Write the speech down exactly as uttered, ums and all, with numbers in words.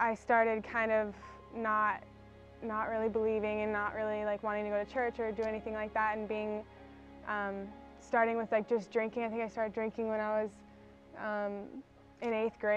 I started kind of not not really believing and not really like wanting to go to church or do anything like that, and being um, starting with like just drinking. I think I started drinking when I was um, in eighth grade.